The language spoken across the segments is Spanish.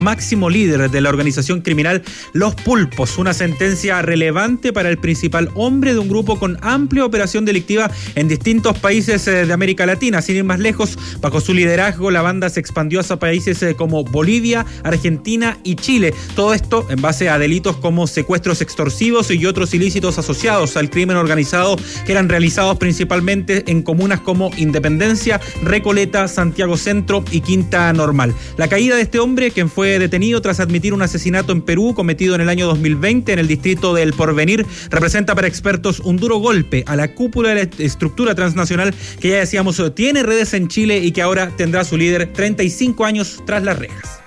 máximo líder de la organización criminal Los Pulpos, una sentencia relevante para el principal hombre de un grupo con amplia operación delictiva en distintos países de América Latina. Sin ir más lejos, bajo su liderazgo la banda se expandió hacia países como Bolivia, Argentina y Chile. Todo esto en base a delitos como secuestros extorsivos y otros ilícitos asociados al crimen organizado que eran realizados principalmente en comunas como Independencia, Recoleta, Santiago Centro y Quinta Normal. La caída de este hombre, quien fue detenido tras admitir un asesinato en Perú cometido en el año 2020 en el distrito del Porvenir, representa para expertos un duro golpe a la cúpula de la estructura transnacional que ya decíamos tiene redes en Chile y que ahora tendrá su líder 35 años tras las rejas.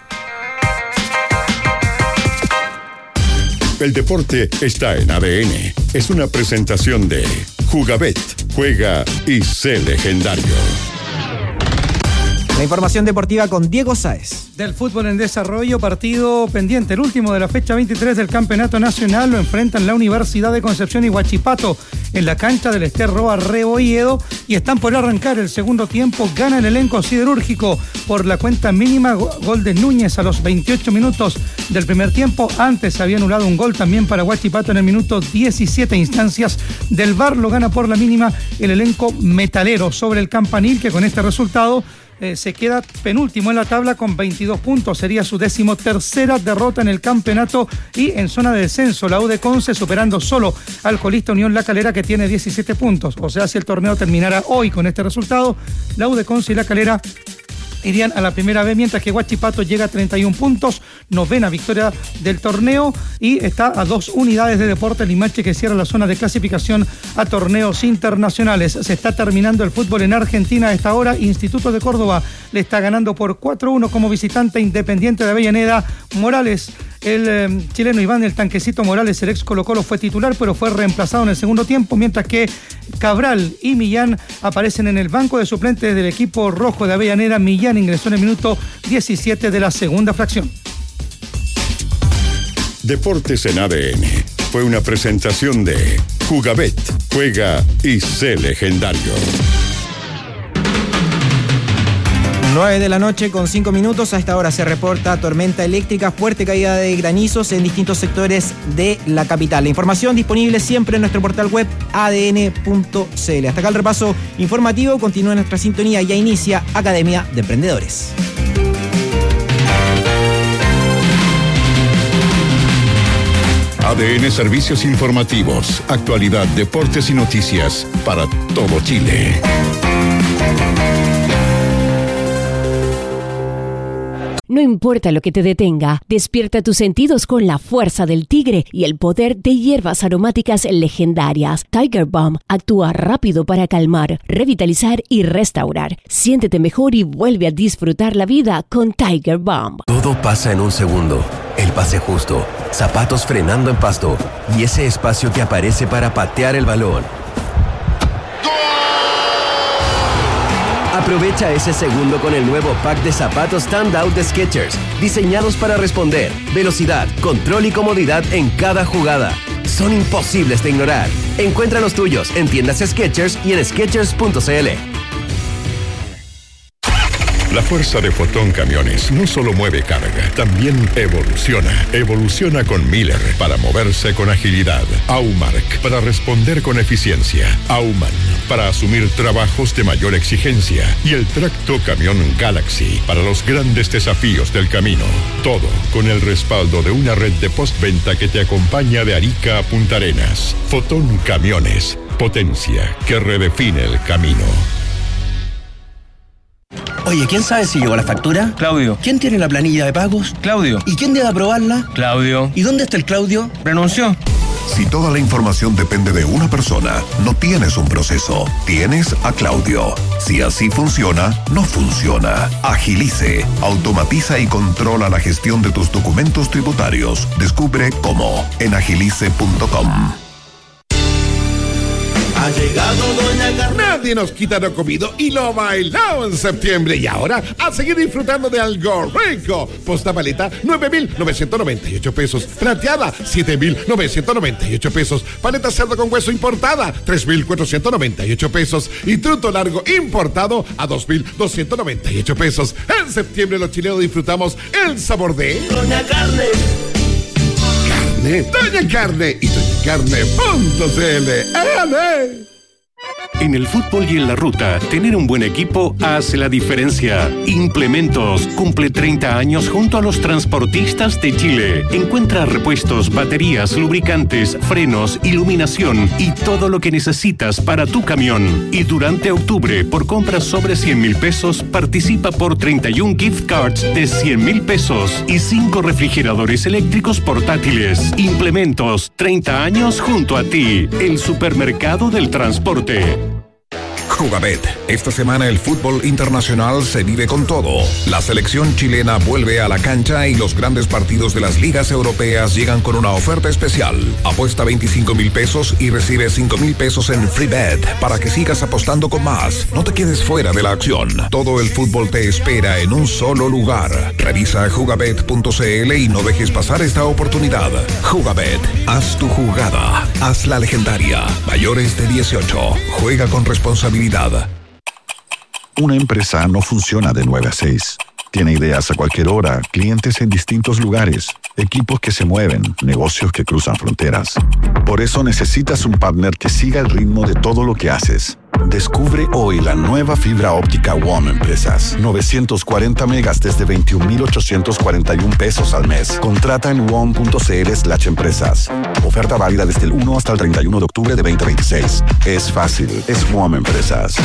El deporte está en ADN. Es una presentación de Jugabet. Juega y sé legendario. La información deportiva con Diego Sáez. Del fútbol en desarrollo, partido pendiente, el último de la fecha 23 del Campeonato Nacional, lo enfrentan la Universidad de Concepción y Huachipato en la cancha del Ester Roa Rebolledo y están por arrancar el segundo tiempo. Gana el elenco siderúrgico por la cuenta mínima, gol de Núñez a los 28 minutos del primer tiempo. Antes había anulado un gol también para Huachipato en el minuto 17. Instancias del VAR, lo gana por la mínima el elenco metalero sobre el Campanil, que con este resultado se queda penúltimo en la tabla con 22 puntos. Sería su 13ª derrota en el campeonato y en zona de descenso. La U de Conce superando solo al colista Unión La Calera, que tiene 17 puntos. O sea, si el torneo terminara hoy con este resultado, la U de Conce y La Calera irían a la primera B, mientras que Huachipato llega a 31 puntos, 9ª victoria del torneo y está a 2 unidades de Deportes Limache, que cierra la zona de clasificación a torneos internacionales. Se está terminando el fútbol en Argentina a esta hora. Instituto de Córdoba le está ganando por 4-1 como visitante Independiente de Avellaneda. Morales, el chileno Iván el Tanquecito Morales, el ex Colo-Colo, fue titular, pero fue reemplazado en el segundo tiempo, mientras que Cabral y Millán aparecen en el banco de suplentes del equipo rojo de Avellaneda. Millán ingresó en el minuto 17 de la segunda fracción. Deportes en ADN fue una presentación de Jugabet. Juega y sé legendario. 9 de la noche con 5 minutos. A esta hora se reporta tormenta eléctrica, fuerte caída de granizos en distintos sectores de la capital. La información disponible siempre en nuestro portal web adn.cl. Hasta acá el repaso informativo. Continúa nuestra sintonía. Ya inicia Academia de Emprendedores. ADN Servicios Informativos, actualidad, deportes y noticias para todo Chile. No importa lo que te detenga, despierta tus sentidos con la fuerza del tigre y el poder de hierbas aromáticas legendarias. Tiger Balm actúa rápido para calmar, revitalizar y restaurar. Siéntete mejor y vuelve a disfrutar la vida con Tiger Balm. Todo pasa en un segundo. El pase justo, zapatos frenando en pasto y ese espacio que aparece para patear el balón. Aprovecha ese segundo con el nuevo pack de zapatos Standout de Skechers, diseñados para responder, velocidad, control y comodidad en cada jugada. Son imposibles de ignorar. Encuentra los tuyos en tiendas Skechers y en Skechers.cl. La fuerza de Fotón Camiones no solo mueve carga, también evoluciona. Evoluciona con Miller para moverse con agilidad. Aumark para responder con eficiencia. Auman para asumir trabajos de mayor exigencia. Y el Tracto Camión Galaxy para los grandes desafíos del camino. Todo con el respaldo de una red de postventa que te acompaña de Arica a Punta Arenas. Fotón Camiones, potencia que redefine el camino. Oye, ¿quién sabe si llegó la factura? Claudio. ¿Quién tiene la planilla de pagos? Claudio. ¿Y quién debe aprobarla? Claudio. ¿Y dónde está el Claudio? Renunció. Si toda la información depende de una persona, no tienes un proceso, tienes a Claudio. Si así funciona, no funciona. Agilice, automatiza y controla la gestión de tus documentos tributarios. Descubre cómo en agilice.com. Ha llegado Doña Carmen. Nadie nos quita lo comido y lo bailado en septiembre. Y ahora, a seguir disfrutando de algo rico. Posta paleta, 9.998 pesos. Plateada, 7.998 pesos. Paleta cerdo con hueso importada, 3.498 pesos. Y truto largo importado a 2.298 pesos. En septiembre los chilenos disfrutamos el sabor de Doña Carne. Doña Carne y doñacarne.cl. ¡Ale! En el fútbol y en la ruta, tener un buen equipo hace la diferencia. Implementos cumple 30 años junto a los transportistas de Chile. Encuentra repuestos, baterías, lubricantes, frenos, iluminación y todo lo que necesitas para tu camión. Y durante octubre, por compras sobre 100.000 pesos, participa por 31 gift cards de 100.000 pesos y 5 refrigeradores eléctricos portátiles. Implementos, 30 años junto a ti. El supermercado del transporte. Jugabet. Esta semana el fútbol internacional se vive con todo. La selección chilena vuelve a la cancha y los grandes partidos de las ligas europeas llegan con una oferta especial. Apuesta 25.000 pesos y recibe 5.000 pesos en free bet para que sigas apostando con más. No te quedes fuera de la acción. Todo el fútbol te espera en un solo lugar. Revisa jugabet.cl y no dejes pasar esta oportunidad. Jugabet. Haz tu jugada. Haz la legendaria. Mayores de 18. Juega con responsabilidad. Una empresa no funciona de 9 a 6. Tiene ideas a cualquier hora, clientes en distintos lugares, equipos que se mueven, negocios que cruzan fronteras. Por eso necesitas un partner que siga el ritmo de todo lo que haces. Descubre hoy la nueva fibra óptica WOM Empresas. 940 megas desde 21.841 pesos al mes. Contrata en WOM.cl/empresas. Oferta válida desde el 1 hasta el 31 de octubre de 2026. Es fácil, es WOM Empresas.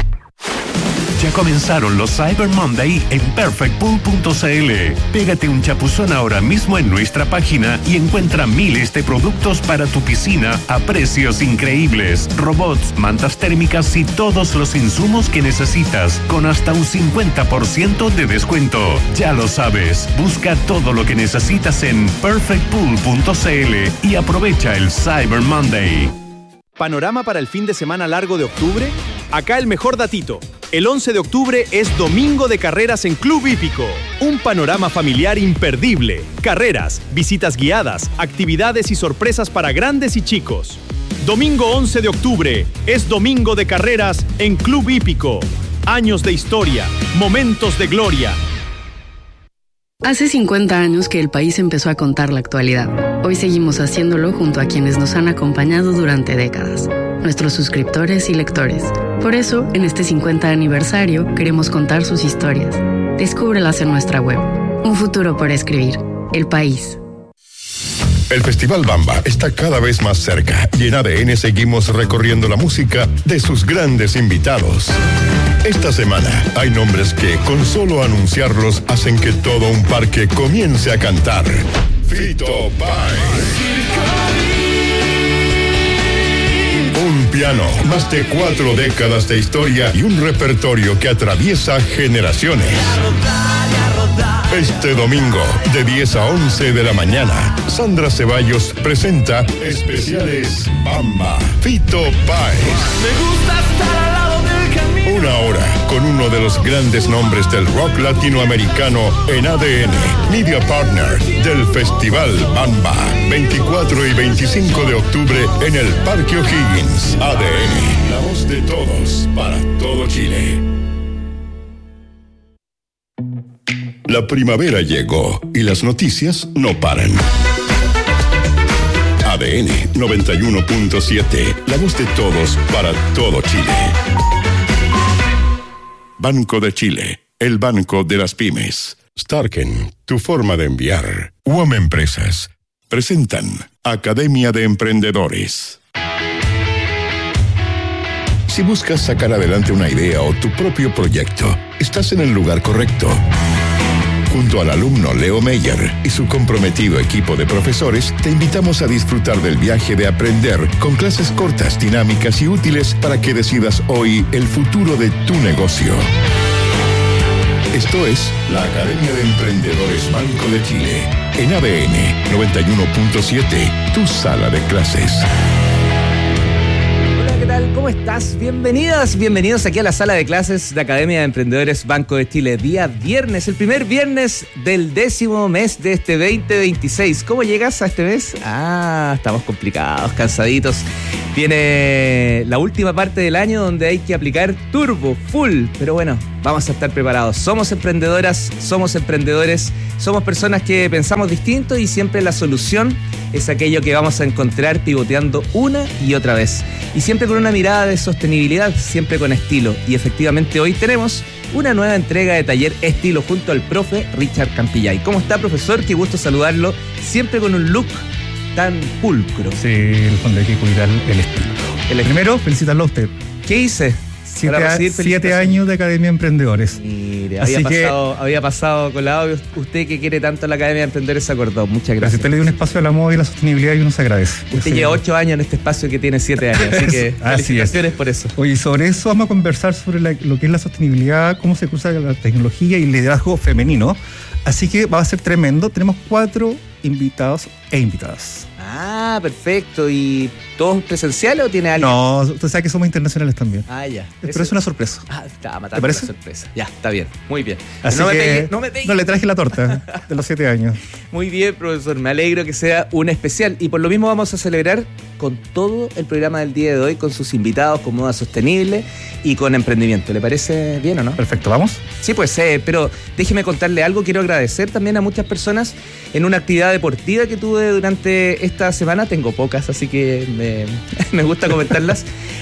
Ya comenzaron los Cyber Monday en perfectpool.cl. Pégate un chapuzón ahora mismo en nuestra página y encuentra miles de productos para tu piscina a precios increíbles. Robots, mantas térmicas y todos los insumos que necesitas con hasta un 50% de descuento. Ya lo sabes, busca todo lo que necesitas en perfectpool.cl y aprovecha el Cyber Monday. ¿Panorama para el fin de semana largo de octubre? Acá el mejor datito. El 11 de octubre es domingo de carreras en Club Hípico. Un panorama familiar imperdible. Carreras, visitas guiadas, actividades y sorpresas para grandes y chicos. Domingo 11 de octubre es domingo de carreras en Club Hípico. Años de historia, momentos de gloria. Hace 50 años que el país empezó a contar la actualidad. Hoy seguimos haciéndolo junto a quienes nos han acompañado durante décadas, nuestros suscriptores y lectores. Por eso, en este 50 aniversario, queremos contar sus historias. Descúbrelas en nuestra web. Un futuro por escribir. El país. El Festival Bamba está cada vez más cerca y en ADN seguimos recorriendo la música de sus grandes invitados. Esta semana hay nombres que con solo anunciarlos hacen que todo un parque comience a cantar. Fito Páez. Un piano, más de 4 décadas de historia y un repertorio que atraviesa generaciones. Este domingo, de 10 a 11 de la mañana, Sandra Ceballos presenta Especiales Bamba, Fito Páez. Me gusta estar al lado del camino. Una hora con uno de los grandes nombres del rock latinoamericano en ADN, Media Partner del Festival Bamba, 24 y 25 de octubre en el Parque O'Higgins. ADN, la voz de todos para todo Chile. La primavera llegó y las noticias no paran. ADN 91.7, la voz de todos para todo Chile. Banco de Chile, el banco de las pymes. Starken, tu forma de enviar. WOM Empresas presentan Academia de Emprendedores. Si buscas sacar adelante una idea o tu propio proyecto, estás en el lugar correcto. Junto al alumno Leo Meyer y su comprometido equipo de profesores, te invitamos a disfrutar del viaje de aprender con clases cortas, dinámicas y útiles para que decidas hoy el futuro de tu negocio. Esto es la Academia de Emprendedores Banco de Chile, en ADN 91.7, tu sala de clases. Hola, ¿qué tal? ¿Cómo estás? Bienvenidos aquí a la sala de clases de Academia de Emprendedores Banco de Chile. Día viernes, el primer viernes del 10º mes de este 2026. ¿Cómo llegas a este mes? Estamos complicados, cansaditos. Viene la última parte del año donde hay que aplicar turbo, full. Pero bueno, vamos a estar preparados. Somos emprendedoras, somos emprendedores, somos personas que pensamos distinto y siempre la solución es aquello que vamos a encontrar pivoteando una y otra vez. Y siempre con una mirada de sostenibilidad, siempre con estilo. Y efectivamente hoy tenemos una nueva entrega de Taller Estilo junto al profe Richard Campillay. ¿Cómo está, profesor? Qué gusto saludarlo. Siempre con un look tan pulcro. Sí, en el fondo hay que cuidar el estilo. Primero, felicitarlo a usted. ¿Qué hice? 7 años de Academia de Emprendedores. Mire, había pasado colado. Usted que quiere tanto la Academia de Emprendedores se acordó. Muchas gracias. Usted le dio un espacio a la moda y la sostenibilidad y uno se agradece. Usted lleva 8 años en este espacio que tiene 7 años, así que felicitaciones por eso. Oye, sobre eso vamos a conversar sobre lo que es la sostenibilidad, cómo se cruza la tecnología y el liderazgo femenino. Así que va a ser tremendo. Tenemos 4 invitados e invitadas. Perfecto. ¿Y todos presenciales o tiene alguien? No, usted sabe que somos internacionales también. Ya. Pero es una sorpresa. Estaba matando la sorpresa. Ya, está bien. Muy bien. Así no me pegue. No, le traje la torta de los 7 años. Muy bien, profesor. Me alegro que sea un especial. Y por lo mismo vamos a celebrar con todo el programa del día de hoy, con sus invitados, con moda sostenible y con emprendimiento. ¿Le parece bien o no? Perfecto, ¿vamos? Sí, pues, pero déjeme contarle algo. Quiero agradecer también a muchas personas en una actividad deportiva que tuve durante esta semana. Tengo pocas, así que me gusta comentarlas.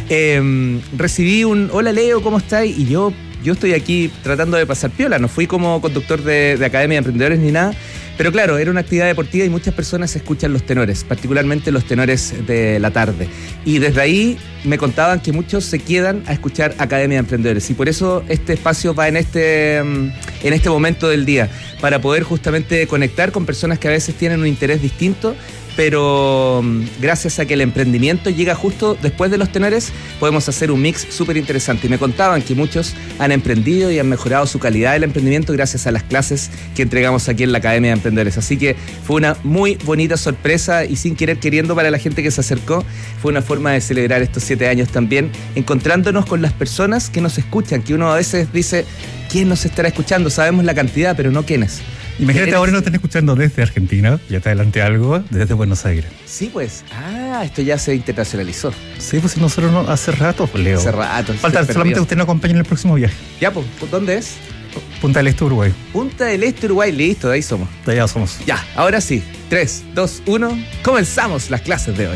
Recibí un hola Leo, ¿cómo estás? Y yo estoy aquí tratando de pasar piola. No fui como conductor de Academia de Emprendedores ni nada. Pero claro, era una actividad deportiva y muchas personas escuchan los tenores, particularmente los tenores de la tarde. Y desde ahí me contaban que muchos se quedan a escuchar Academia de Emprendedores. Y por eso este espacio va en este momento del día, para poder justamente conectar con personas que a veces tienen un interés distinto, pero gracias a que el emprendimiento llega justo después de los tenores, podemos hacer un mix súper interesante. Y me contaban que muchos han emprendido y han mejorado su calidad del emprendimiento gracias a las clases que entregamos aquí en la Academia de Emprendedores. Así que fue una muy bonita sorpresa y sin querer queriendo para la gente que se acercó, fue una forma de celebrar estos 7 años también, encontrándonos con las personas que nos escuchan, que uno a veces dice, ¿quién nos estará escuchando? Sabemos la cantidad, pero no quiénes. Imagínate ahora nos están escuchando desde Argentina, ya te adelanté algo, desde Buenos Aires. Sí, pues. Esto ya se internacionalizó. Sí, pues nosotros hace rato, Leo. Hace rato. Falta solamente usted nos acompañe en el próximo viaje. Ya, pues, ¿dónde es? Punta del Este, Uruguay. Punta del Este, Uruguay, listo, de ahí somos. De allá somos. Ya, ahora sí. 3, 2, 1, comenzamos las clases de hoy.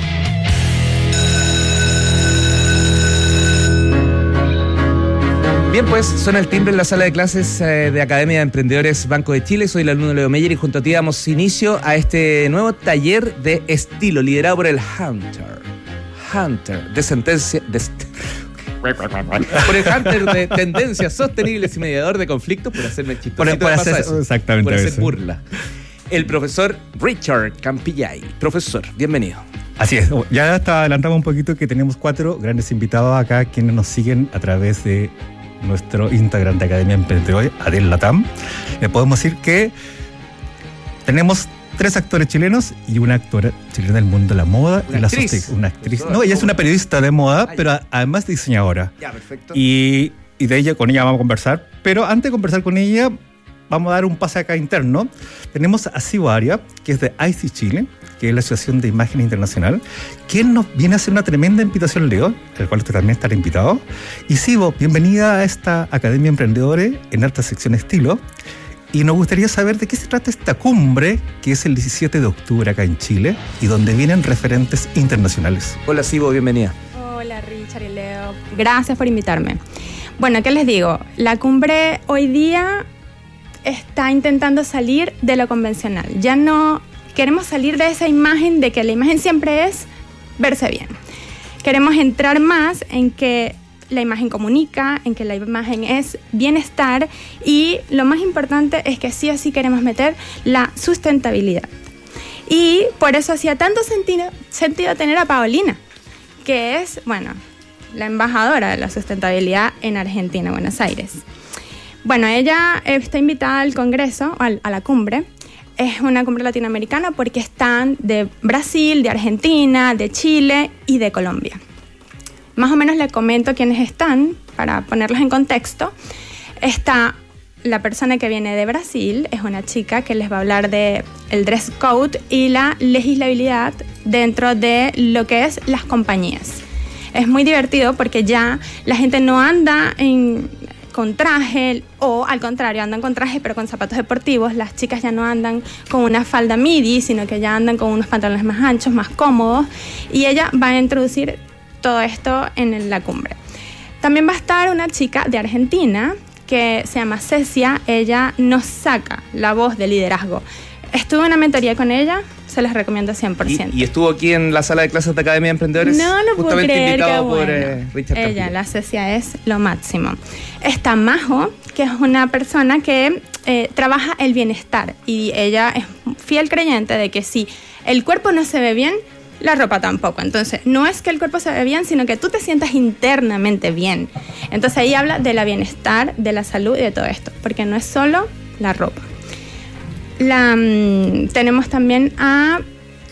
Bien, pues suena el timbre en la sala de clases de Academia de Emprendedores Banco de Chile. Soy el alumno Leo Meyer y junto a ti damos inicio a este nuevo taller de estilo liderado por el Hunter de sentencia... por el Hunter de tendencias sostenibles y mediador de conflictos, por hacerme chistoso. Por hacer burla. El profesor Richard Campillay. Profesor, bienvenido. Así es, ya hasta adelantamos un poquito que tenemos 4 grandes invitados acá quienes nos siguen a través de nuestro Instagram de Academia Emprendedores, Adel Latam. Le podemos decir que tenemos 3 actores chilenos y una actora chilena del mundo de la moda. Una actriz. Una actriz. No, ella es una periodista de moda, pero además diseñadora. Ya, perfecto. Y con ella vamos a conversar. Pero antes de conversar con ella, vamos a dar un pase acá interno. Tenemos a Sibo Aria, que es de IC Chile, que es la Asociación de Imagen Internacional, quien nos viene a hacer una tremenda invitación, Leo, el cual usted también estará invitado. Y Sibo, bienvenida a esta Academia de Emprendedores en alta sección estilo. Y nos gustaría saber de qué se trata esta cumbre, que es el 17 de octubre acá en Chile, y donde vienen referentes internacionales. Hola Sibo, bienvenida. Hola Richard y Leo, gracias por invitarme. Bueno, ¿qué les digo? La cumbre hoy día está intentando salir de lo convencional. Ya no queremos salir de esa imagen de que la imagen siempre es verse bien. Queremos entrar más en que la imagen comunica, en que la imagen es bienestar y lo más importante es que sí o sí queremos meter la sustentabilidad. Y por eso hacía tanto sentido tener a Paolina, que es, bueno, la embajadora de la sustentabilidad en Argentina, Buenos Aires. Bueno, ella está invitada al congreso, a la cumbre. Es una cumbre latinoamericana porque están de Brasil, de Argentina, de Chile y de Colombia. Más o menos le comento quiénes están, para ponerlos en contexto. Está la persona que viene de Brasil, es una chica que les va a hablar de el dress code y la legislabilidad dentro de lo que es las compañías. Es muy divertido porque ya la gente no anda con traje, o al contrario, andan con traje pero con zapatos deportivos. Las chicas ya no andan con una falda midi, sino que ya andan con unos pantalones más anchos, más cómodos, y ella va a introducir todo esto en la cumbre. También va a estar una chica de Argentina que se llama Cecia. Ella nos saca la voz de liderazgo. Estuve en una mentoría con ella, se les recomiendo 100%. ¿Y estuvo aquí en la sala de clases de Academia de Emprendedores? No lo puedo creer, invitado qué por bueno. Richard Ella, Campillo. la Cecia, es lo máximo. Está Majo, que es una persona que trabaja el bienestar, y ella es fiel creyente de que si el cuerpo no se ve bien, la ropa tampoco. Entonces, no es que el cuerpo se ve bien, sino que tú te sientas internamente bien. Entonces, ahí habla de la bienestar, de la salud y de todo esto, porque no es solo la ropa. Tenemos también a...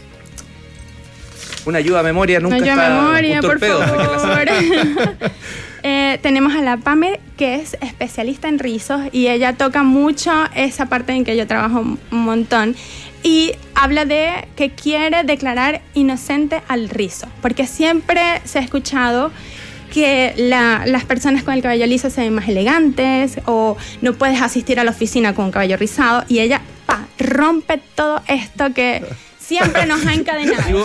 Una ayuda a memoria nunca está... Una ayuda a memoria, un por torpedo. favor. Tenemos a la Pame, que es especialista en rizos, y ella toca mucho esa parte en que yo trabajo un montón, y habla de que quiere declarar inocente al rizo, porque siempre se ha escuchado que las personas con el cabello liso se ven más elegantes, o no puedes asistir a la oficina con un cabello rizado, y ella rompe todo esto que siempre nos ha encadenado.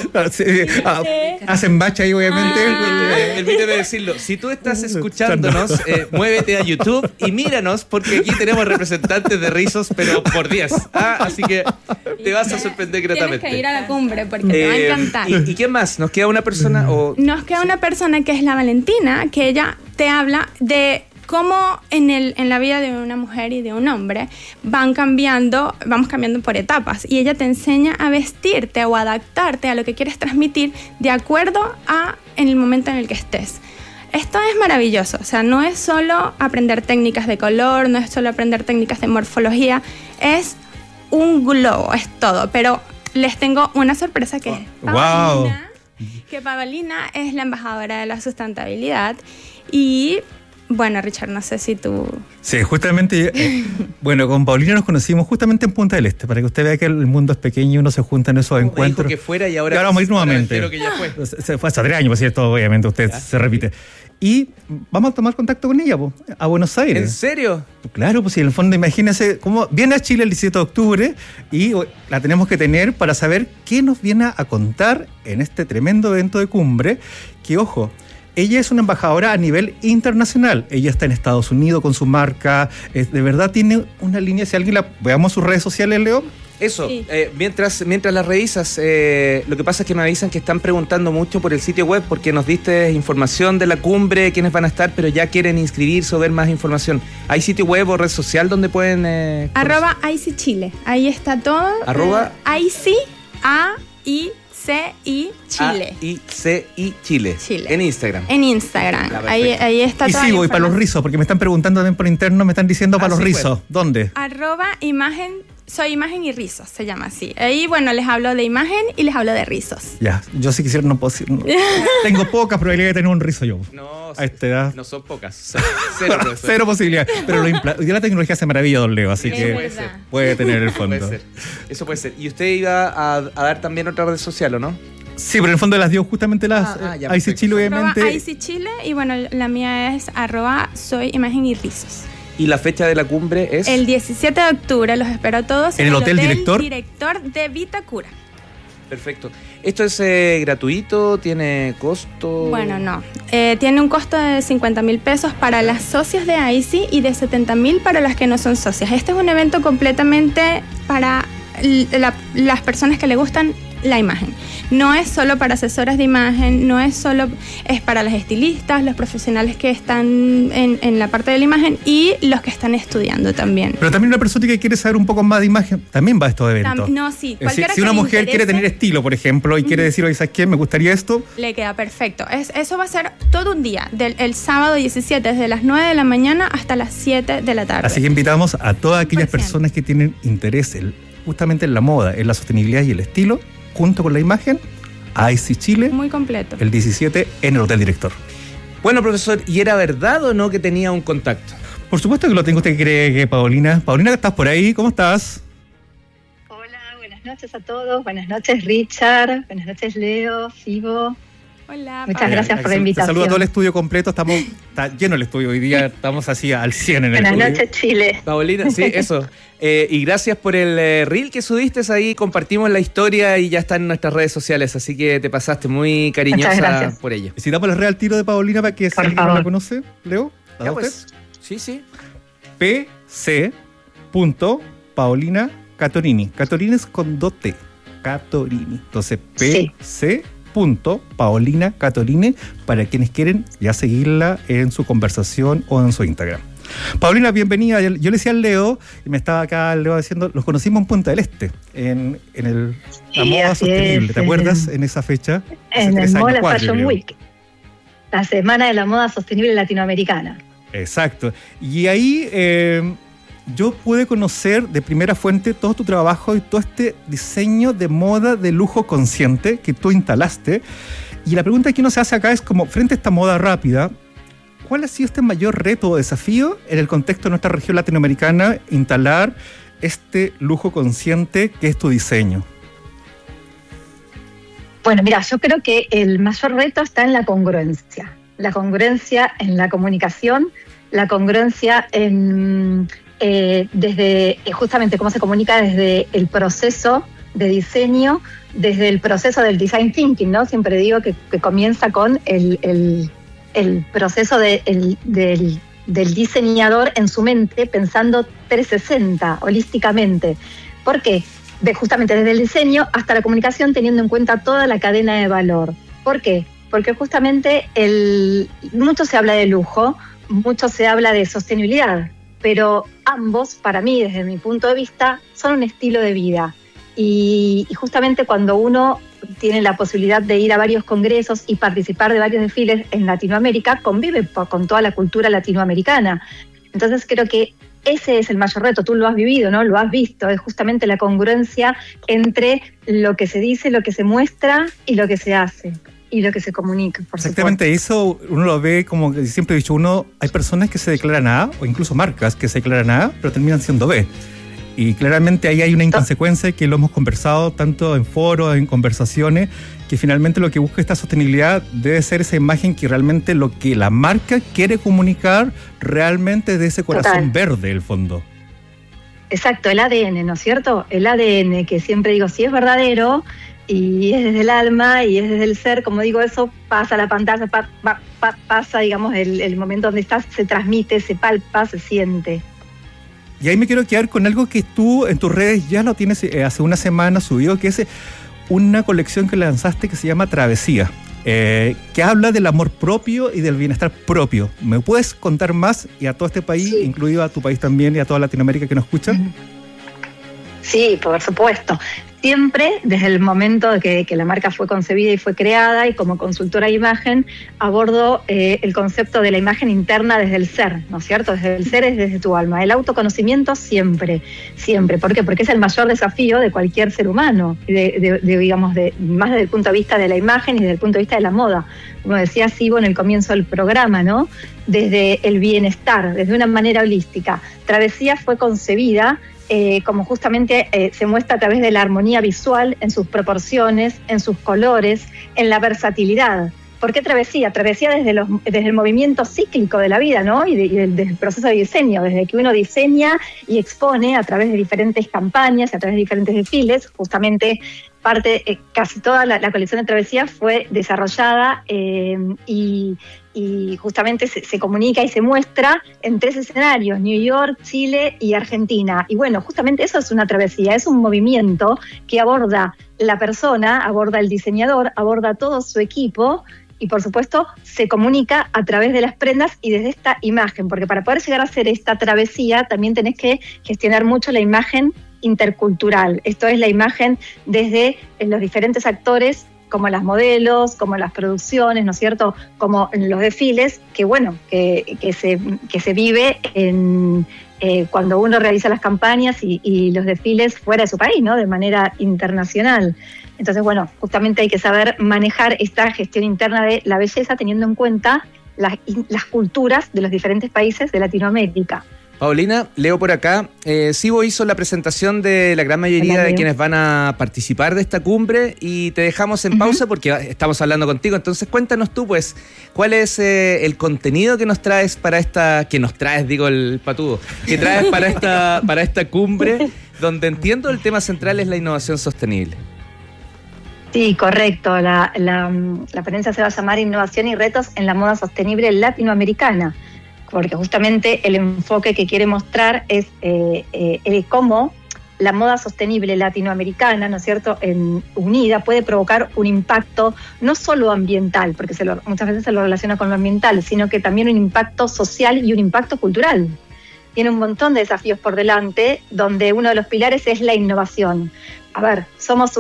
Hacen bacha ahí, obviamente. Permíteme decirlo, si tú estás escuchándonos, muévete a YouTube y míranos, porque aquí tenemos representantes de rizos, pero por 10. Así que te vas a sorprender gratamente. Tienes que ir a la cumbre porque te va a encantar. ¿Y quién más? ¿Nos queda una persona? Nos queda una persona que es la Valentina, que ella te habla de cómo en la vida de una mujer y de un hombre vamos cambiando por etapas, y ella te enseña a vestirte o adaptarte a lo que quieres transmitir de acuerdo a en el momento en el que estés. Esto es maravilloso, o sea, no es solo aprender técnicas de color, no es solo aprender técnicas de morfología, es un globo, es todo. Pero les tengo una sorpresa, que es Paulina, que Paulina es la embajadora de la sustentabilidad. Y bueno, Richard, no sé si tú... Sí, justamente, bueno, con Paulina nos conocimos justamente en Punta del Este, para que usted vea que el mundo es pequeño y uno se junta en esos encuentros. Me dijo que fuera y ahora vamos a ir nuevamente. Creo que ya fue. Se fue hace 3 años, por cierto, obviamente, usted se repite. Y vamos a tomar contacto con ella, a Buenos Aires. ¿En serio? Claro, pues sí, en el fondo, imagínense cómo viene a Chile el 17 de octubre y la tenemos que tener para saber qué nos viene a contar en este tremendo evento de cumbre, que, ojo, ella es una embajadora a nivel internacional. Ella está en Estados Unidos con su marca. De verdad tiene una línea. Si alguien veamos sus redes sociales, Leo. Eso, sí. Mientras las revisas, lo que pasa es que me avisan que están preguntando mucho por el sitio web, porque nos diste información de la cumbre, quiénes van a estar, pero ya quieren inscribirse o ver más información. ¿Hay sitio web o red social donde pueden...? @IC Chile. Ahí está todo. IC, A-I-C-I Chile. A-I-C-I Chile. Chile. En Instagram. En Instagram. Ahí está todo. Y sigo, y para los rizos, porque me están preguntando también por interno, me están diciendo para los rizos. Pues. ¿Dónde? Soy imagen y rizos, se llama así. Ahí, bueno, les hablo de imagen y les hablo de rizos. Ya, yo si quisiera no puedo. Tengo pocas probabilidades de tener un rizo yo. No, a esta edad. No son pocas. Cero posibilidad. Pero hoy día la tecnología hace maravilla, don Leo, así que puede tener el fondo. Puede ser. Eso puede ser. ¿Y usted iba a dar también otra red social, o no? Sí, pero en el fondo las dio justamente las IC Chile, obviamente. IC Chile, y bueno, la mía es @soy imagen y rizos. ¿Y la fecha de la cumbre es? El 17 de octubre, los espero a todos. ¿En el Hotel Director? Director de Vitacura. Perfecto. ¿Esto es gratuito? ¿Tiene costo? Bueno, no. Tiene un costo de 50.000 pesos para las socias de IC y de 70.000 para las que no son socias. Este es un evento completamente para las personas que le gustan la imagen. No es solo para asesoras de imagen, es para las estilistas, los profesionales que están en la parte de la imagen y los que están estudiando también. Pero también una persona que quiere saber un poco más de imagen también va a estos eventos. Sí. Si una mujer quiere tener estilo, por ejemplo, y quiere decir, oye, ¿sabes qué? Me gustaría esto. Le queda perfecto. Eso va a ser todo un día, el sábado 17, desde las 9 de la mañana hasta las 7 de la tarde. Así que invitamos a todas aquellas personas que tienen interés justamente en la moda, en la sostenibilidad y el estilo, junto con la imagen, IC Chile. Muy completo. El 17 en el Hotel Director. Bueno, profesor, ¿y era verdad o no que tenía un contacto? Por supuesto que lo tengo. ¿Usted cree que Paulina? Paulina, ¿estás por ahí? ¿Cómo estás? Hola, buenas noches a todos. Buenas noches, Richard. Buenas noches, Leo, Fibo. Hola. Muchas gracias por la invitación. Te saludo a todo el estudio completo. Está lleno el estudio hoy día. Estamos así al 100 en el Buenas estudio. noches, Chile. Paulina, sí, eso. Y gracias por el reel que subiste ahí. Compartimos la historia y ya está en nuestras redes sociales. Así que te pasaste muy cariñosa por ello. Y si damos el real tiro de Paulina para que si alguien no la conoce, Leo. Ya pues. Sí. PC.Paulina Catorini. Catorini es con 2T. Catorini. Entonces, PC.Paulina Catorini para quienes quieren ya seguirla en su conversación o en su Instagram. Paulina, bienvenida. Yo le decía al Leo, y me estaba acá Leo diciendo, los conocimos en Punta del Este, en la moda sostenible. ¿Te acuerdas en esa fecha? En el Moda Fashion Week. La Semana de la Moda Sostenible Latinoamericana. Exacto. Y ahí yo pude conocer de primera fuente todo tu trabajo y todo este diseño de moda de lujo consciente que tú instalaste. Y la pregunta que uno se hace acá es como, frente a esta moda rápida, ¿cuál ha sido este mayor reto o desafío en el contexto de nuestra región latinoamericana instalar este lujo consciente que es tu diseño? Bueno, mira, yo creo que el mayor reto está en la congruencia. La congruencia en la comunicación, la congruencia en desde justamente cómo se comunica desde el proceso de diseño, desde el proceso del design thinking, ¿no? Siempre digo que comienza con el proceso del diseñador en su mente, pensando 360, holísticamente. ¿Por qué? Justamente desde el diseño hasta la comunicación, teniendo en cuenta toda la cadena de valor. ¿Por qué? Porque justamente mucho se habla de lujo, mucho se habla de sostenibilidad, pero ambos, para mí, desde mi punto de vista, son un estilo de vida. Y justamente cuando uno tiene la posibilidad de ir a varios congresos y participar de varios desfiles en Latinoamérica, convive con toda la cultura latinoamericana. Entonces creo que ese es el mayor reto, tú lo has vivido, ¿no? Lo has visto, es justamente la congruencia entre lo que se dice, lo que se muestra y lo que se hace. Y lo que se comunica, por Exactamente, supuesto. Eso uno lo ve, como siempre he dicho, hay personas que se declaran A, o incluso marcas que se declaran A, pero terminan siendo B. Y claramente ahí hay una inconsecuencia que lo hemos conversado tanto en foros, en conversaciones, que finalmente lo que busca esta sostenibilidad debe ser esa imagen que realmente lo que la marca quiere comunicar realmente es de ese corazón verde, el fondo. Exacto, el ADN, ¿no es cierto? El ADN, que siempre digo, si es verdadero y es desde el alma y es desde el ser, como digo, eso pasa a la pantalla, pasa, digamos, el momento donde estás, se transmite, se palpa, se siente. Y ahí me quiero quedar con algo que tú en tus redes ya lo tienes hace una semana subido, que es una colección que lanzaste que se llama Travesía, que habla del amor propio y del bienestar propio. ¿Me puedes contar más? Y a todo este país, incluido a tu país también y a toda Latinoamérica que nos escuchan. Sí, por supuesto. Siempre, desde el momento que la marca fue concebida y fue creada, y como consultora de imagen, abordo el concepto de la imagen interna desde el ser, ¿no es cierto? Desde el ser es desde tu alma. El autoconocimiento siempre, siempre. ¿Por qué? Porque es el mayor desafío de cualquier ser humano, digamos, más desde el punto de vista de la imagen y desde el punto de vista de la moda. Como decía Sibo en el comienzo del programa, ¿no? Desde el bienestar, desde una manera holística. Travesía fue concebida como justamente se muestra a través de la armonía visual, en sus proporciones, en sus colores, en la versatilidad. ¿Por qué travesía? Travesía desde el movimiento cíclico de la vida, ¿no? Y desde el proceso de diseño, desde que uno diseña y expone a través de diferentes campañas, a través de diferentes desfiles. Justamente casi toda la colección de Travesía fue desarrollada y justamente se comunica y se muestra en 3 escenarios: New York, Chile y Argentina. Y bueno, justamente eso es una travesía, es un movimiento que aborda la persona, aborda el diseñador, aborda todo su equipo y por supuesto se comunica a través de las prendas y desde esta imagen, porque para poder llegar a hacer esta travesía también tenés que gestionar mucho la imagen intercultural. Esto es la imagen desde los diferentes actores, como las modelos, como las producciones, ¿no es cierto?, como los desfiles, que bueno, que se vive cuando uno realiza las campañas y los desfiles fuera de su país, ¿no?, de manera internacional. Entonces, bueno, justamente hay que saber manejar esta gestión interna de la belleza teniendo en cuenta las culturas de los diferentes países de Latinoamérica. Paulina, leo por acá, Sibo hizo la presentación de la gran mayoría de quienes van a participar de esta cumbre y te dejamos en pausa porque estamos hablando contigo. Entonces cuéntanos tú, pues, ¿cuál es el contenido que nos traes para esta, que traes para esta cumbre, donde entiendo el tema central es la innovación sostenible? Sí, correcto. La ponencia se va a llamar Innovación y retos en la moda sostenible latinoamericana, porque justamente el enfoque que quiere mostrar es el cómo la moda sostenible latinoamericana, ¿no es cierto?, unida puede provocar un impacto no solo ambiental, porque muchas veces se lo relaciona con lo ambiental, sino que también un impacto social y un impacto cultural. Tiene un montón de desafíos por delante, donde uno de los pilares es la innovación. A ver, somos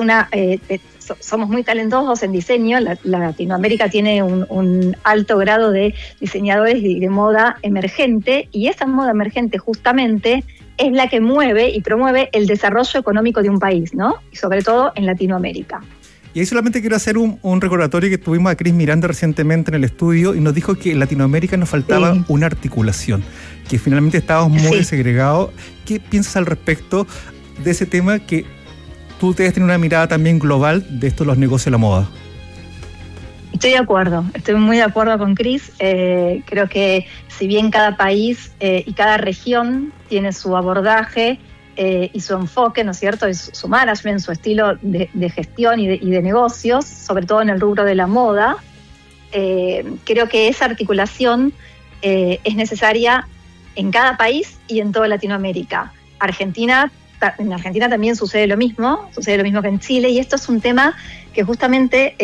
muy talentosos en diseño. Latinoamérica tiene un alto grado de diseñadores y de moda emergente, y esa moda emergente justamente es la que mueve y promueve el desarrollo económico de un país, ¿no? Y sobre todo en Latinoamérica. Y ahí solamente quiero hacer un recordatorio que tuvimos a Cris Miranda recientemente en el estudio y nos dijo que en Latinoamérica nos faltaba una articulación, que finalmente estábamos muy segregados. ¿Qué piensas al respecto de ese tema, que tú debes tener una mirada también global de esto de los negocios de la moda? Estoy de acuerdo, estoy muy de acuerdo con Cris. Creo que si bien cada país y cada región tiene su abordaje y su enfoque, ¿no es cierto?, y su management, su estilo de gestión y de negocios, sobre todo en el rubro de la moda, creo que esa articulación es necesaria en cada país y en toda Latinoamérica. En Argentina también sucede lo mismo que en Chile, y esto es un tema que justamente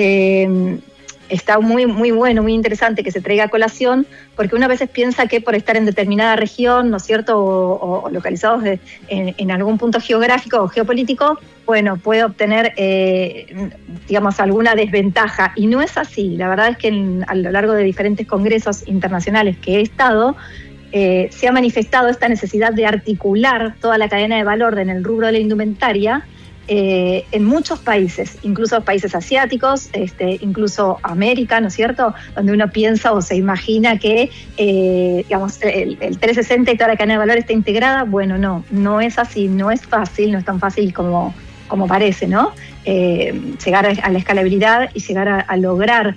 está muy, muy bueno, muy interesante que se traiga a colación, porque uno a veces piensa que por estar en determinada región, ¿no es cierto?, o localizados en algún punto geográfico o geopolítico, bueno, puede obtener, digamos, alguna desventaja, y no es así. La verdad es que a lo largo de diferentes congresos internacionales que he estado, se ha manifestado esta necesidad de articular toda la cadena de valor en el rubro de la indumentaria en muchos países, incluso países asiáticos, incluso América, ¿no es cierto?, donde uno piensa o se imagina que digamos, el 360 y toda la cadena de valor está integrada. Bueno, no es así, no es fácil, no es tan fácil como parece, ¿no? Llegar a la escalabilidad y llegar a lograr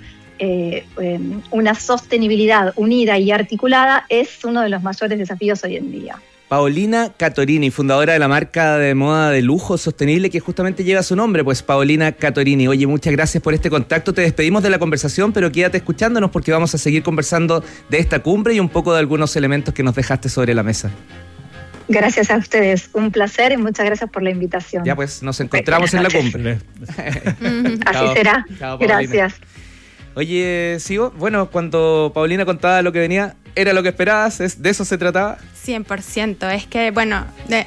una sostenibilidad unida y articulada es uno de los mayores desafíos hoy en día. Paolina Catorini, fundadora de la marca de moda de lujo sostenible que justamente lleva su nombre, pues Paolina Catorini. Oye, muchas gracias por este contacto. Te despedimos de la conversación, pero quédate escuchándonos porque vamos a seguir conversando de esta cumbre y un poco de algunos elementos que nos dejaste sobre la mesa. Gracias a ustedes, un placer y muchas gracias por la invitación. Ya pues, nos encontramos en la cumbre. Así será. Chao, gracias. Oye, Sigo, bueno, cuando Paulina contaba lo que venía, ¿era lo que esperabas? ¿De eso se trataba? 100%. Es que, bueno,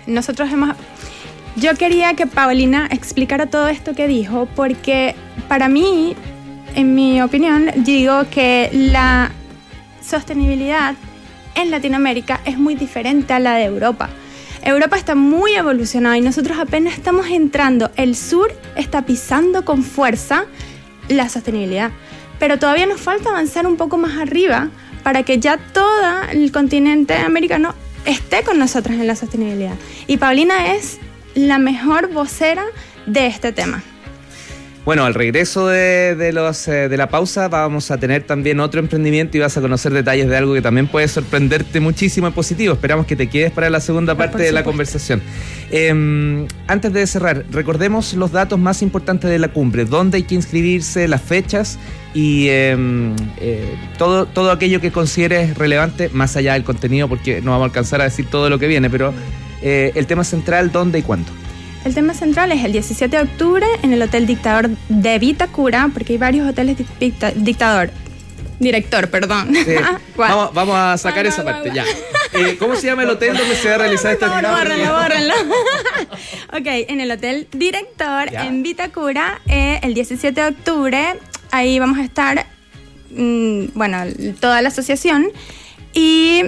yo quería que Paulina explicara todo esto que dijo, porque para mí, en mi opinión, digo que la sostenibilidad en Latinoamérica es muy diferente a la de Europa. Europa está muy evolucionada y nosotros apenas estamos entrando. El sur está pisando con fuerza la sostenibilidad, pero todavía nos falta avanzar un poco más arriba para que ya todo el continente americano esté con nosotros en la sostenibilidad. Y Paulina es la mejor vocera de este tema. Bueno, al regreso de la pausa vamos a tener también otro emprendimiento y vas a conocer detalles de algo que también puede sorprenderte muchísimo en positivo. Esperamos que te quedes para la segunda parte de la conversación. Antes de cerrar, recordemos los datos más importantes de la cumbre, dónde hay que inscribirse, las fechas y todo aquello que consideres relevante, más allá del contenido, porque no vamos a alcanzar a decir todo lo que viene, pero el tema central, dónde y cuándo. El tema central es el 17 de octubre en el Hotel Dictador de Vitacura, porque hay varios hoteles Director, perdón. Sí. Vamos a sacar esa parte, ya. ¿Cómo se llama el hotel donde se va a realizar esta actividad? Bórrenlo. Ok, en el Hotel Director en Vitacura, el 17 de octubre, ahí vamos a estar, toda la asociación y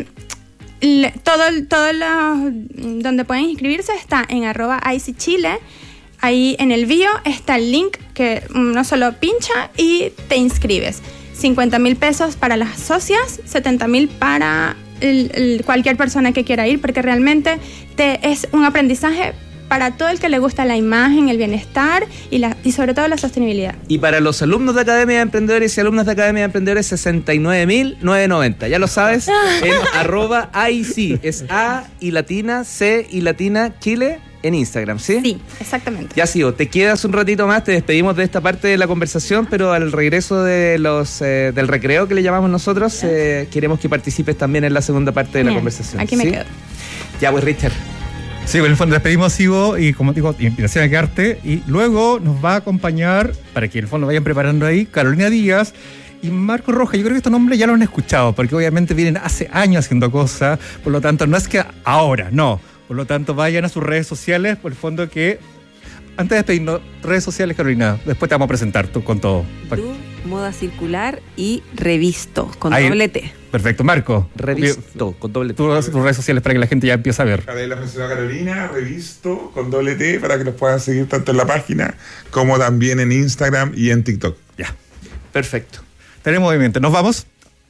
donde pueden inscribirse está en @ICChile. Ahí en el bio está el link que uno solo pincha y te inscribes. 50.000 pesos para las socias, 70.000 para cualquier persona que quiera ir, porque realmente es un aprendizaje para todo el que le gusta la imagen, el bienestar y sobre todo la sostenibilidad. Y para los alumnos de Academia de Emprendedores y alumnas de Academia de Emprendedores, 69.990. Ya lo sabes, en @IC. Es A y latina, C y latina, Chile, en Instagram, ¿sí? Sí, exactamente. Ya sigo, te quedas un ratito más, te despedimos de esta parte de la conversación, pero al regreso de del recreo que le llamamos nosotros, queremos que participes también en la segunda parte de la conversación. Aquí me quedo. Ya, pues, Richard. Sí, en el fondo despedimos a Sibo y, como digo, invitación a quedarte. Y luego nos va a acompañar, para que en el fondo vayan preparando ahí, Carolina Díaz y Marco Rojas. Yo creo que estos nombres ya los han escuchado, porque obviamente vienen hace años haciendo cosas, por lo tanto, no es que ahora, no. Por lo tanto, vayan a sus redes sociales, por el fondo que... Antes de despedirnos, redes sociales, Carolina, después te vamos a presentar con todo. Tú, Moda Circular y Revisto, con ahí, doble T. Perfecto, Marco. Revisto, con doble T. Tus redes sociales para que la gente ya empiece a ver. La mencionó Carolina, Revisto, con doble T, para que nos puedan seguir tanto en la página como también en Instagram y en TikTok. Ya. Perfecto. Tenemos movimiento. ¿Nos vamos?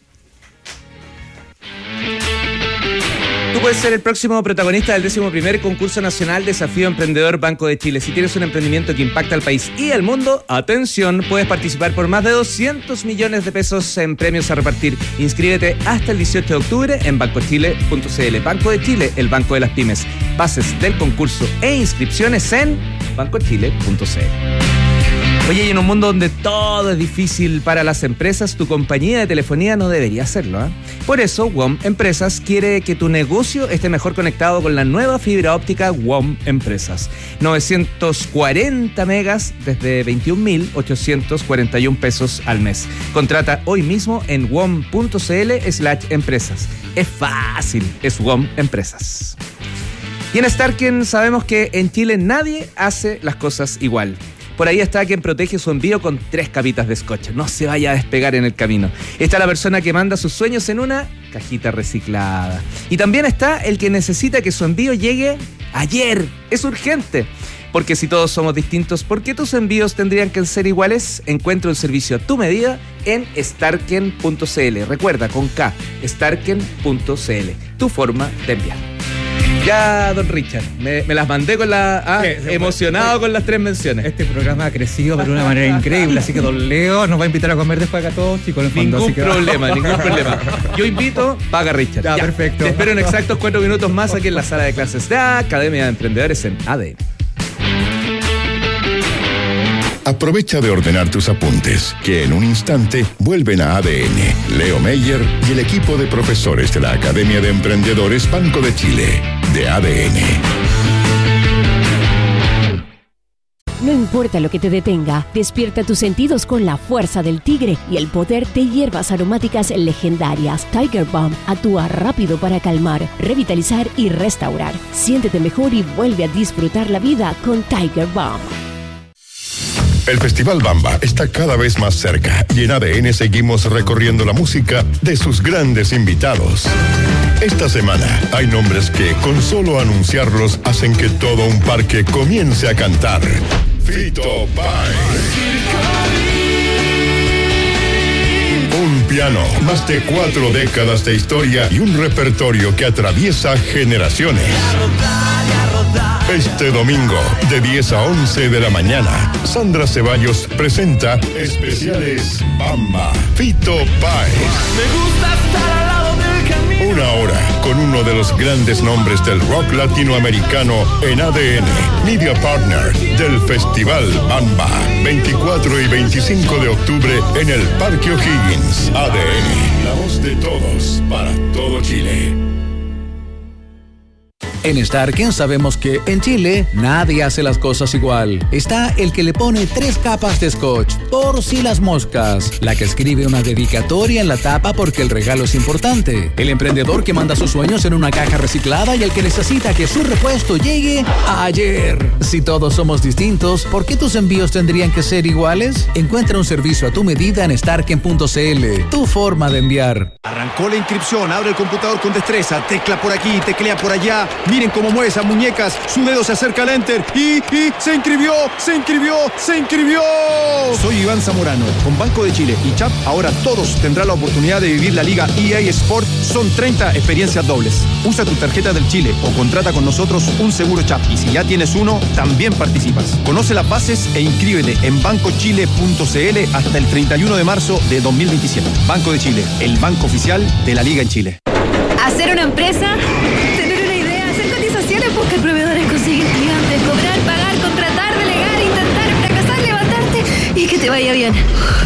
Tú puedes ser el próximo protagonista del 11º concurso nacional Desafío Emprendedor Banco de Chile. Si tienes un emprendimiento que impacta al país y al mundo, atención, puedes participar por más de 200 millones de pesos en premios a repartir. Inscríbete hasta el 18 de octubre en bancochile.cl. Banco de Chile, el banco de las pymes. Bases del concurso e inscripciones en bancochile.cl. Oye, y en un mundo donde todo es difícil para las empresas, tu compañía de telefonía no debería hacerlo, ¿eh? Por eso, WOM Empresas quiere que tu negocio esté mejor conectado con la nueva fibra óptica WOM Empresas. 940 megas desde 21.841 pesos al mes. Contrata hoy mismo en wom.cl/empresas. Es fácil, es WOM Empresas. Y en Starken sabemos que en Chile nadie hace las cosas igual. Por ahí está quien protege su envío con 3 capitas de scotch. No se vaya a despegar en el camino. Está la persona que manda sus sueños en una cajita reciclada. Y también está el que necesita que su envío llegue ayer. Es urgente. Porque si todos somos distintos, ¿por qué tus envíos tendrían que ser iguales? Encuentra un servicio a tu medida en starken.cl. Recuerda, con K, starken.cl. Tu forma de enviar. Ya, don Richard, me las mandé con emocionado con las 3 menciones. Este programa ha crecido de una manera increíble, así que don Leo nos va a invitar a comer después acá todos, chicos. Ningún problema. Yo invito, paga Richard. Ya, perfecto. Te espero en exactos 4 minutos más aquí en la sala de clases de Academia de Emprendedores en ADN. Aprovecha de ordenar tus apuntes, que en un instante vuelven a ADN. Leo Meyer y el equipo de profesores de la Academia de Emprendedores Banco de Chile, de ADN. No importa lo que te detenga, despierta tus sentidos con la fuerza del tigre y el poder de hierbas aromáticas legendarias. Tiger Balm actúa rápido para calmar, revitalizar y restaurar. Siéntete mejor y vuelve a disfrutar la vida con Tiger Balm. El Festival Bamba está cada vez más cerca y en ADN seguimos recorriendo la música de sus grandes invitados. Esta semana hay nombres que con solo anunciarlos hacen que todo un parque comience a cantar. Fito Páez. Un piano, más de 4 décadas de historia y un repertorio que atraviesa generaciones. Este domingo, de 10 a 11 de la mañana, Sandra Ceballos presenta Especiales Bamba, Fito Páez. Me gusta estar al lado del camino. Una hora con uno de los grandes nombres del rock latinoamericano en ADN, Media Partner del Festival Bamba, 24 y 25 de octubre en el Parque O'Higgins. ADN, la voz de todos para todo Chile. En Starken sabemos que en Chile nadie hace las cosas igual. Está el que le pone 3 capas de scotch, por si las moscas. La que escribe una dedicatoria en la tapa porque el regalo es importante. El emprendedor que manda sus sueños en una caja reciclada y el que necesita que su repuesto llegue ayer. Si todos somos distintos, ¿por qué tus envíos tendrían que ser iguales? Encuentra un servicio a tu medida en starken.cl. Tu forma de enviar. Arrancó la inscripción, abre el computador con destreza, tecla por aquí, teclea por allá. Miren cómo mueve esas muñecas. Su dedo se acerca al enter y se inscribió. Soy Iván Zamorano. Con Banco de Chile y CHAP, ahora todos tendrán la oportunidad de vivir la Liga EA Sport. Son 30 experiencias dobles. Usa tu tarjeta del Chile o contrata con nosotros un seguro CHAP. Y si ya tienes uno, también participas. Conoce las bases e inscríbete en bancochile.cl hasta el 31 de marzo de 2027. Banco de Chile, el banco oficial de la Liga en Chile. Hacer una empresa, tener una idea, hacer cotizaciones, buscar proveedores, conseguir clientes, cobrar, pagar, contratar, delegar, intentar, fracasar, levantarte y que te vaya bien.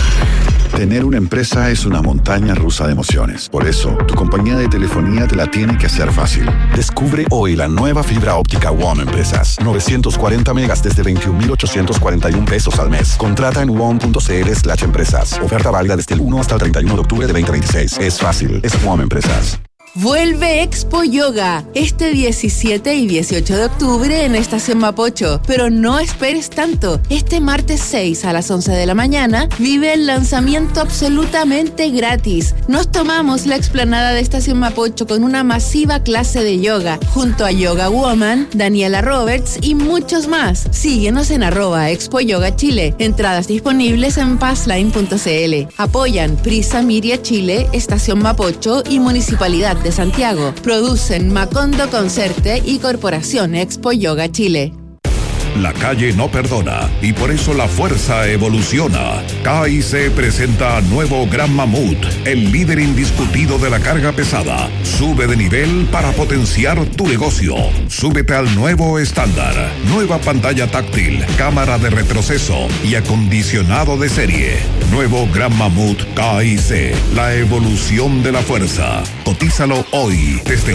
Tener una empresa es una montaña rusa de emociones. Por eso, tu compañía de telefonía te la tiene que hacer fácil. Descubre hoy la nueva fibra óptica WOM Empresas. 940 megas desde 21.841 pesos al mes. Contrata en WOM.cl/empresas. Oferta válida desde el 1 hasta el 31 de octubre de 2026. Es fácil, es WOM Empresas. Vuelve Expo Yoga este 17 y 18 de octubre en Estación Mapocho. Pero no esperes tanto. Este martes 6 a las 11 de la mañana vive el lanzamiento absolutamente gratis. Nos tomamos la explanada de Estación Mapocho con una masiva clase de yoga junto a Yoga Woman, Daniela Roberts y muchos más. Síguenos en @Expo Yoga Chile. Entradas disponibles en passline.cl. Apoyan Prisa Miria Chile, Estación Mapocho y Municipalidad de Santiago. Producen Macondo Concerte y Corporación Expo Yoga Chile. La calle no perdona y por eso la fuerza evoluciona. KIC presenta nuevo Gran Mamut, el líder indiscutido de la carga pesada. Sube de nivel para potenciar tu negocio. Súbete al nuevo estándar. Nueva pantalla táctil, cámara de retroceso y acondicionado de serie. Nuevo Gran Mamut KIC, la evolución de la fuerza. Cotízalo hoy desde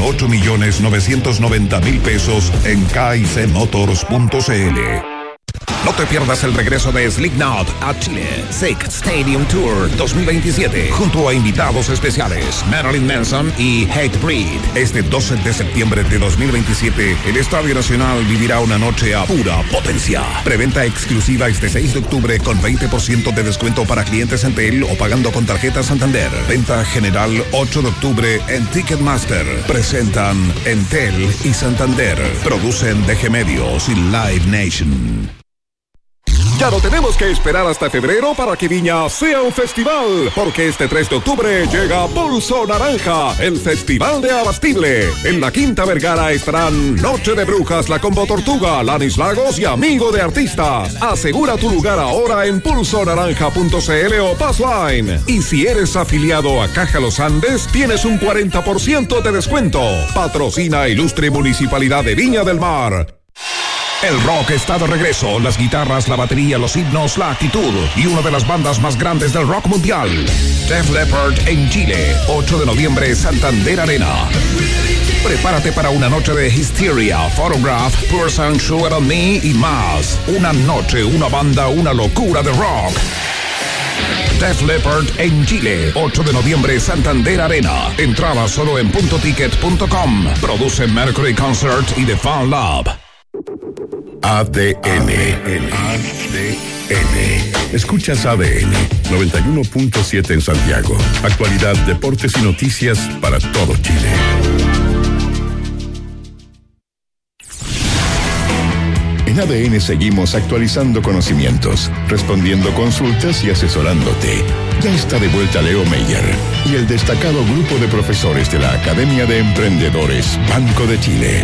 8.990.000 pesos en KICmotors.cl. No te pierdas el regreso de Slipknot a Chile. Sick Stadium Tour 2027 junto a invitados especiales Marilyn Manson y Hatebreed. Este 12 de septiembre de 2027 el Estadio Nacional vivirá una noche a pura potencia. Preventa exclusiva este 6 de octubre con 20% de descuento para clientes Entel o pagando con tarjeta Santander. Venta general 8 de octubre en Ticketmaster. Presentan Entel y Santander. Producen DG Medios y Live Nation. Ya no tenemos que esperar hasta febrero para que Viña sea un festival, porque este 3 de octubre llega Pulso Naranja, el festival de abastible. En la Quinta Vergara estarán Noche de Brujas, La Combo Tortuga, Lanis Lagos y Amigo de Artistas. Asegura tu lugar ahora en pulsonaranja.cl o Passline. Y si eres afiliado a Caja Los Andes, tienes un 40% de descuento. Patrocina Ilustre Municipalidad de Viña del Mar. El rock está de regreso, las guitarras, la batería, los himnos, la actitud y una de las bandas más grandes del rock mundial. Def Leppard en Chile, 8 de noviembre, Santander Arena. Prepárate para una noche de Hysteria, Photograph, Poor Sun, Sugar on Me y más. Una noche, una banda, una locura de rock. Def Leppard en Chile, 8 de noviembre, Santander Arena. Entrada solo en puntoticket.com. Produce Mercury Concert y The Fan Lab. ADN. Escuchas ADN 91.7 en Santiago. Actualidad, deportes y noticias para todo Chile. En ADN seguimos actualizando conocimientos, respondiendo consultas y asesorándote. Ya está de vuelta Leo Meyer y el destacado grupo de profesores de la Academia de Emprendedores Banco de Chile.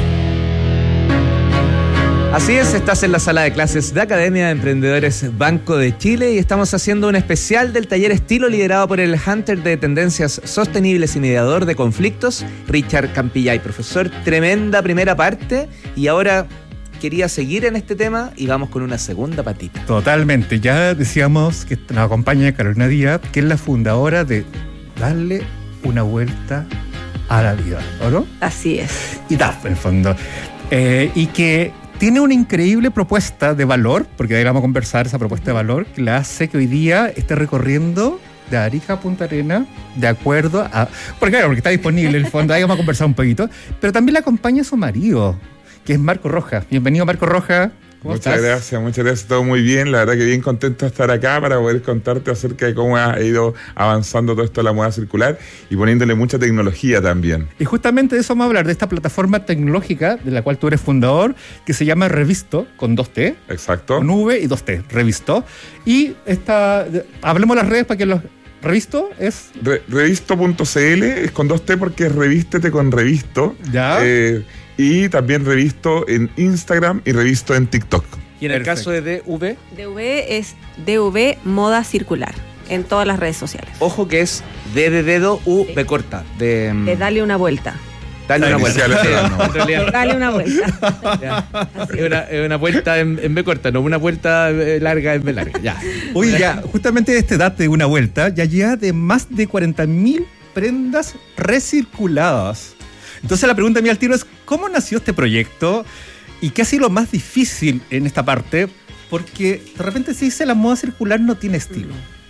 Así es, estás en la sala de clases de Academia de Emprendedores Banco de Chile y estamos haciendo un especial del taller estilo liderado por el Hunter de Tendencias Sostenibles y mediador de conflictos, Richard Campillay. Profesor, tremenda primera parte y ahora quería seguir en este tema y vamos con una segunda patita. Totalmente, ya decíamos que nos acompaña Carolina Díaz, que es la fundadora de Darle una Vuelta a la Vida, ¿o no? Así es. Y DAF, en el fondo. Y que tiene una increíble propuesta de valor, porque ahí vamos a conversar esa propuesta de valor, que la hace que hoy día esté recorriendo de Arica a Punta Arenas, de acuerdo a... Porque está disponible en el fondo, ahí vamos a conversar un poquito, pero también la acompaña su marido, que es Marco Rojas. Bienvenido, Marco Rojas. Muchas gracias, todo muy bien. La verdad que bien contento de estar acá para poder contarte acerca de cómo ha ido avanzando todo esto de la moda circular y poniéndole mucha tecnología también. Y justamente de eso vamos a hablar, de esta plataforma tecnológica de la cual tú eres fundador, que se llama Revisto, con 2T. Exacto. Con V y 2T, Revisto. Y hablemos las redes para que los... ¿Revisto es? Revisto.cl es con 2T porque es revístete con Revisto. Ya. Y también Revisto en Instagram y Revisto en TikTok. ¿Y en el caso de DV? DV es DV Moda Circular en todas las redes sociales. Ojo que es D de dedo, U, B corta. De Dale una vuelta. Dale una vuelta. En realidad. Dale una vuelta. Es una vuelta en B corta, no una vuelta larga en B larga. Ya. Oye, ya, justamente este dato de una vuelta ya llega de más de 40.000 prendas recirculadas. Entonces la pregunta mía al tiro es, ¿cómo nació este proyecto? ¿Y qué ha sido lo más difícil en esta parte? Porque de repente se dice la moda circular no tiene estilo.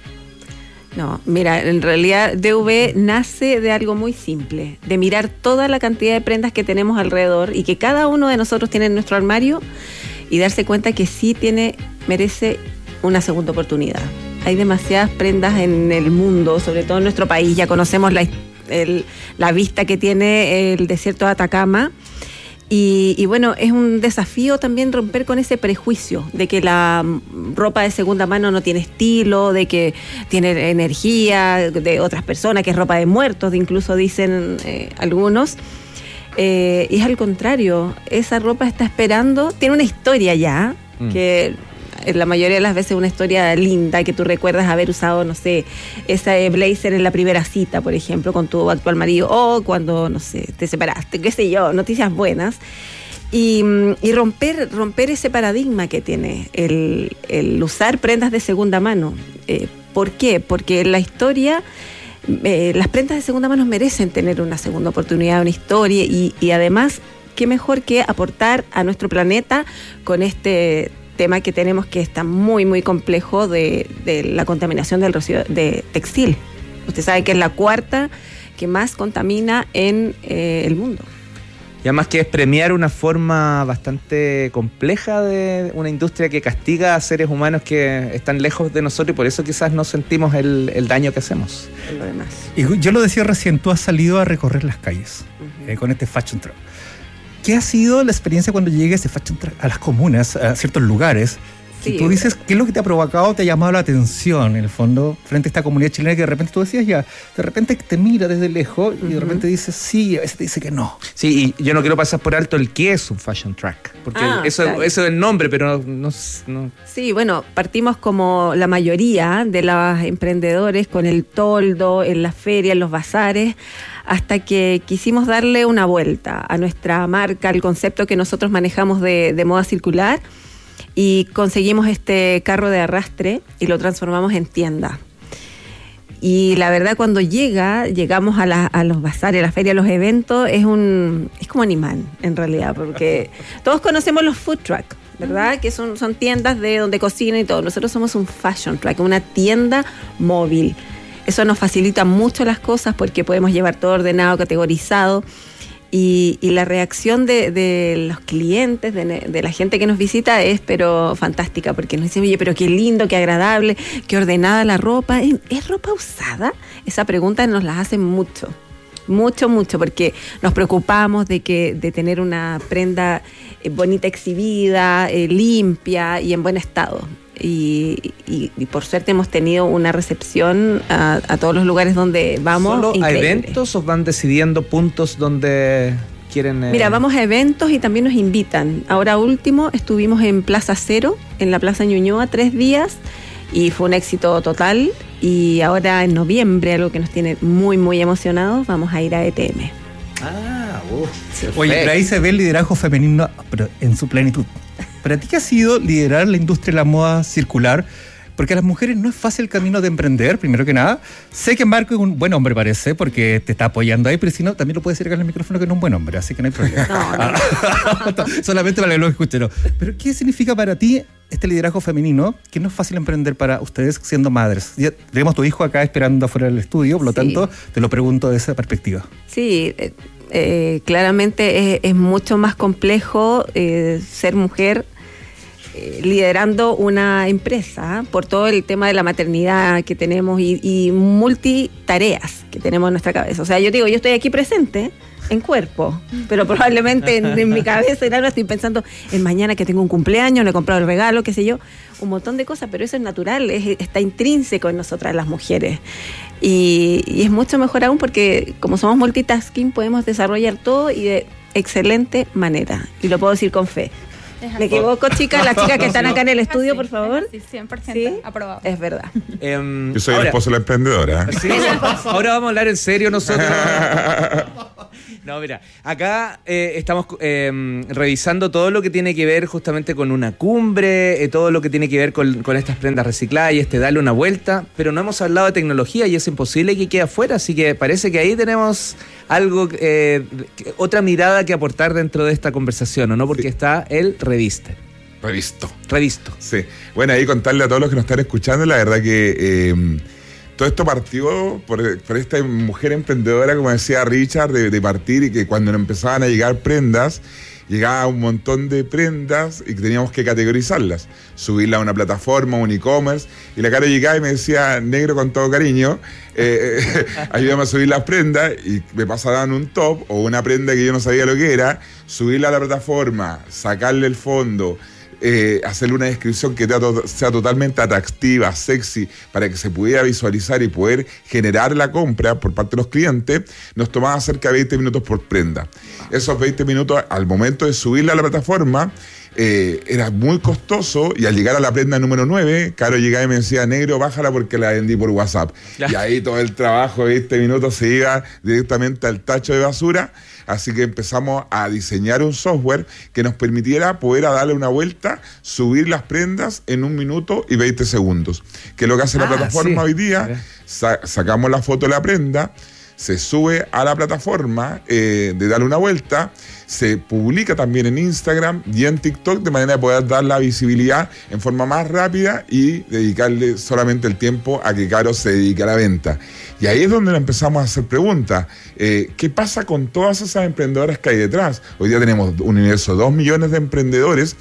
No, mira, en realidad DV nace de algo muy simple, de mirar toda la cantidad de prendas que tenemos alrededor y que cada uno de nosotros tiene en nuestro armario y darse cuenta que sí merece una segunda oportunidad. Hay demasiadas prendas en el mundo, sobre todo en nuestro país. Ya conocemos la vista que tiene el desierto de Atacama. Y bueno, es un desafío también romper con ese prejuicio de que la ropa de segunda mano no tiene estilo, de que tiene energía de otras personas, que es ropa de muertos, incluso dicen algunos. Y es al contrario, esa ropa está esperando, tiene una historia ya, que la mayoría de las veces una historia linda que tú recuerdas haber usado, no sé, ese blazer en la primera cita, por ejemplo, con tu actual marido, o cuando, no sé, te separaste, qué sé yo, noticias buenas. Y romper ese paradigma que tiene el usar prendas de segunda mano. ¿Por qué? Porque en la historia las prendas de segunda mano merecen tener una segunda oportunidad, una historia, y además, qué mejor que aportar a nuestro planeta con este tema que tenemos, que está muy, muy complejo, de la contaminación del residuo de textil. Usted sabe que es la cuarta que más contamina en el mundo. Y además que es premiar una forma bastante compleja de una industria que castiga a seres humanos que están lejos de nosotros y por eso quizás no sentimos el daño que hacemos. Lo demás. Y yo lo decía recién, tú has salido a recorrer las calles con este Fashion Truck. ¿Qué ha sido la experiencia cuando llegues de Fashion Truck a las comunas, a ciertos lugares? Sí, y tú dices, ¿qué es lo que te ha provocado, te ha llamado la atención, en el fondo, frente a esta comunidad chilena que de repente tú decías ya, de repente te mira desde lejos y de repente dices sí, a veces te dice que no? Sí, y yo no quiero pasar por alto el qué es un Fashion Truck, porque eso es el nombre, pero no. Sí, bueno, partimos como la mayoría de los emprendedores con el toldo, en las ferias, en los bazares, hasta que quisimos darle una vuelta a nuestra marca, al concepto que nosotros manejamos de moda circular, y conseguimos este carro de arrastre y lo transformamos en tienda. Y la verdad, cuando llegamos a los bazares, a las ferias, a los eventos, es como un imán, en realidad, porque todos conocemos los food truck, ¿verdad? Que son tiendas de donde cocinan y todo. Nosotros somos un fashion truck, una tienda móvil. Eso nos facilita mucho las cosas porque podemos llevar todo ordenado, categorizado. Y la reacción de los clientes, de la gente que nos visita es pero fantástica, porque nos dicen, oye, pero qué lindo, qué agradable, qué ordenada la ropa. ¿Es ropa usada? Esa pregunta nos la hacen mucho, porque nos preocupamos de tener una prenda bonita exhibida, limpia y en buen estado. Y por suerte hemos tenido una recepción a todos los lugares donde vamos. ¿Solo increíble. a eventos o van decidiendo puntos donde quieren...? Mira, vamos a eventos y también nos invitan. Ahora último estuvimos en Plaza Cero, en la Plaza Ñuñoa, 3 días, y fue un éxito total. Y ahora en noviembre, algo que nos tiene muy, muy emocionados, vamos a ir a ETM. Oye, pero ahí se ve el liderazgo femenino, pero en su plenitud. ¿Para ti qué ha sido liderar la industria de la moda circular? Porque a las mujeres no es fácil el camino de emprender, primero que nada. Sé que Marco es un buen hombre, parece, porque te está apoyando ahí, pero si no, también lo puedes decir acá en el micrófono que no es un buen hombre, así que no hay problema. No. Solamente para que lo escuchen. Pero ¿qué significa para ti este liderazgo femenino, que no es fácil emprender para ustedes siendo madres? Ya tenemos tu hijo acá esperando afuera del estudio, por lo tanto, te lo pregunto de esa perspectiva. Sí, claramente es mucho más complejo ser mujer liderando una empresa por todo el tema de la maternidad que tenemos y multitareas que tenemos en nuestra cabeza. O sea, yo digo, yo estoy aquí presente en cuerpo, pero probablemente en mi cabeza y algo estoy pensando en mañana que tengo un cumpleaños, no he comprado el regalo, qué sé yo, un montón de cosas, pero eso es natural, está intrínseco en nosotras las mujeres. Y es mucho mejor aún porque como somos multitasking podemos desarrollar todo y de excelente manera. Y lo puedo decir con fe. ¿Me equivoco, chicas? Las chicas que están acá en el estudio, por favor. Sí, 100% ¿Sí? aprobado. Es verdad. Yo soy el esposo de la emprendedora. Sí, ahora vamos a hablar en serio nosotros. No, mira, acá estamos revisando todo lo que tiene que ver justamente con una cumbre, todo lo que tiene que ver con estas prendas recicladas y darle una vuelta, pero no hemos hablado de tecnología y es imposible que quede afuera, así que parece que ahí tenemos algo, otra mirada que aportar dentro de esta conversación, ¿o no? Porque está el Reviste. Revisto. Sí. Bueno, ahí contarle a todos los que nos están escuchando, la verdad que todo esto partió por esta mujer emprendedora, como decía Richard, de partir, y que cuando nos empezaban a llegar prendas, llegaba un montón de prendas y teníamos que categorizarlas, subirlas a una plataforma, un e-commerce, y la cara llegaba y me decía, negro, con todo cariño, ayúdame a subir las prendas, y me pasaban un top o una prenda que yo no sabía lo que era, subirla a la plataforma, sacarle el fondo, hacerle una descripción que sea totalmente atractiva, sexy, para que se pudiera visualizar y poder generar la compra por parte de los clientes, nos tomaba cerca de 20 minutos por prenda. Esos 20 minutos, al momento de subirla a la plataforma, era muy costoso, y al llegar a la prenda número 9, Caro llegaba y me decía, negro, bájala porque la vendí por WhatsApp. Y ahí todo el trabajo de 20 minutos se iba directamente al tacho de basura. Así que empezamos a diseñar un software que nos permitiera poder darle una vuelta, subir las prendas en 1 minuto y 20 segundos. Que es lo que hace la plataforma hoy día. Sacamos la foto de la prenda, se sube a la plataforma de darle una vuelta, se publica también en Instagram y en TikTok, de manera de poder dar la visibilidad en forma más rápida y dedicarle solamente el tiempo a que Caro se dedique a la venta. Y ahí es donde le empezamos a hacer preguntas. ¿Qué pasa con todas esas emprendedoras que hay detrás? Hoy día tenemos un universo de 2 millones de emprendedores,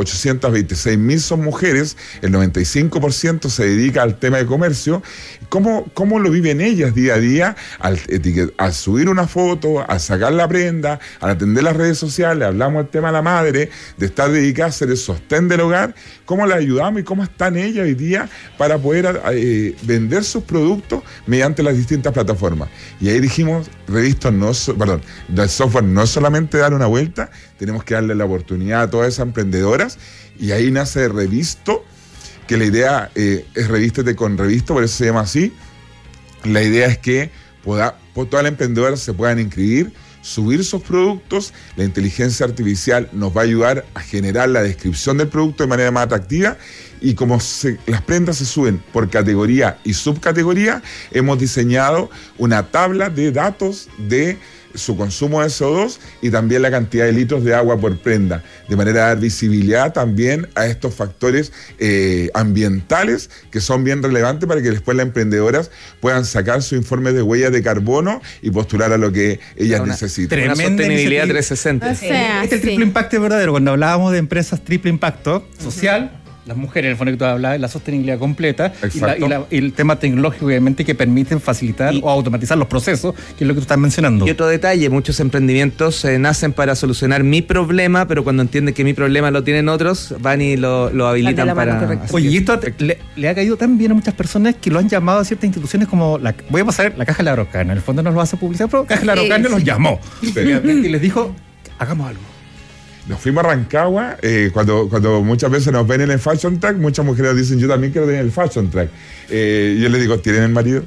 826.000 son mujeres, el 95% se dedica al tema de comercio. ¿Cómo lo viven ellas día a día al subir una foto, al sacar la prenda, al atender las redes sociales? Hablamos del tema de la madre, de estar dedicada a ser el sostén del hogar. ¿Cómo la ayudamos y cómo están ellas hoy día para poder vender sus productos mediante las distintas plataformas? Y ahí dijimos, el software no es solamente dar una vuelta, tenemos que darle la oportunidad a todas esas emprendedoras, y ahí nace Revisto, que la idea es Revístete con Revisto, por eso se llama así. La idea es que todas las emprendedoras se puedan inscribir, subir sus productos. La inteligencia artificial nos va a ayudar a generar la descripción del producto de manera más atractiva, y como las prendas se suben por categoría y subcategoría, hemos diseñado una tabla de datos de su consumo de CO2 y también la cantidad de litros de agua por prenda, de manera a dar visibilidad también a estos factores ambientales que son bien relevantes para que después las emprendedoras puedan sacar su informe de huellas de carbono y postular a lo que ellas necesitan. Una sostenibilidad 360. Este es el triple impacto verdadero. Cuando hablábamos de empresas triple impacto social, las mujeres, en el fondo que tú hablabas, la sostenibilidad completa y el tema tecnológico, obviamente, que permiten facilitar o automatizar los procesos, que es lo que tú estás mencionando. Y otro detalle, muchos emprendimientos nacen para solucionar mi problema, pero cuando entienden que mi problema lo tienen otros, van y lo habilitan para... Oye, y esto le ha caído tan bien a muchas personas que lo han llamado a ciertas instituciones como, voy a pasar la Caja de la Araucana, en el fondo no lo hace publicidad, pero Caja de la Araucana los llamó. Y les dijo, hagamos algo. Nos fuimos a Rancagua, cuando muchas veces nos ven en el Fashion Track, muchas mujeres dicen, yo también quiero tener el Fashion Track. Y yo les digo, ¿tienen el marido?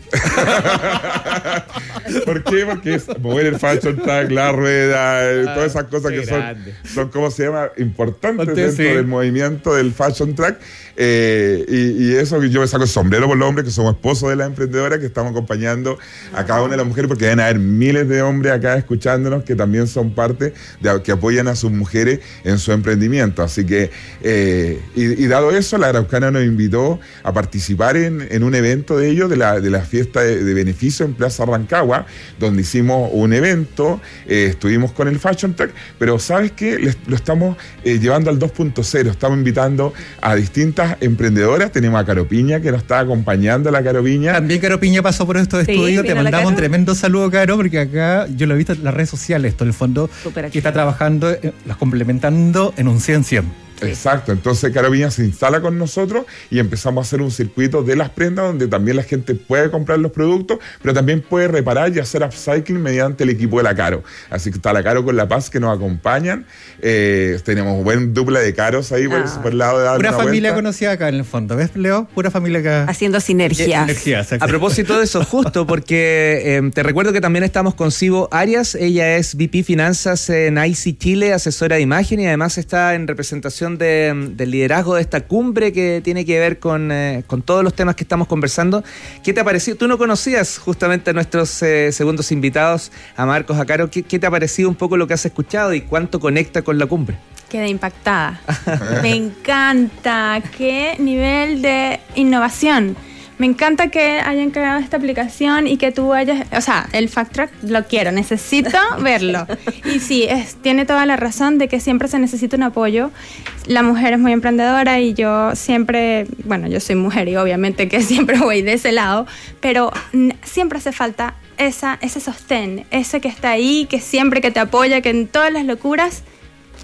¿Por qué? Porque es mover el Fashion Track, la rueda, todas esas cosas que son, ¿cómo se llama? Importantes dentro del movimiento del Fashion Track. Y eso, yo me saco el sombrero por los hombres que somos esposos de las emprendedoras, que estamos acompañando a cada una de las mujeres, porque deben haber miles de hombres acá escuchándonos que también son parte, que apoyan a sus mujeres mujeres en su emprendimiento. Así que, y dado eso, la Araucana nos invitó a participar en un evento de ellos, de la fiesta de beneficio en Plaza Rancagua, donde hicimos un evento, estuvimos con el Fashion Tech, pero ¿sabes qué? Lo estamos llevando al 2.0, estamos invitando a distintas emprendedoras. Tenemos a Caro Piña, que nos está acompañando, la Caro Piña. También Caro Piña pasó por estos estudios, te mandamos un tremendo saludo, Caro, porque acá yo lo he visto en las redes sociales, todo el fondo que está trabajando, las complementando en un 100-100. Exacto, entonces Caro Piña se instala con nosotros y empezamos a hacer un circuito de las prendas donde también la gente puede comprar los productos, pero también puede reparar y hacer upcycling mediante el equipo de la Caro. Así que está la Caro con la Paz que nos acompañan. Tenemos buen dupla de Caros ahí por el lado de dar pura una familia vuelta. Conocida acá en el fondo, ¿ves, Leo? Pura familia acá. Haciendo sinergias. A propósito de eso, justo porque te recuerdo que también estamos con Sibo Arias. Ella es VP Finanzas en IC Chile, asesora de imagen, y además está en representación del liderazgo de esta cumbre que tiene que ver con todos los temas que estamos conversando. ¿Qué te ha parecido? Tú no conocías justamente a nuestros segundos invitados, a Marcos, a Caro. ¿Qué te ha parecido un poco lo que has escuchado y cuánto conecta con la cumbre? Quedé impactada. Me encanta. Qué nivel de innovación. Me encanta que hayan creado esta aplicación y que tú hayas... O sea, el Fact Track lo quiero, necesito verlo. Y sí, tiene toda la razón de que siempre se necesita un apoyo. La mujer es muy emprendedora y yo siempre... Bueno, yo soy mujer y obviamente que siempre voy de ese lado, pero siempre hace falta ese sostén, ese que está ahí, que siempre que te apoya, que en todas las locuras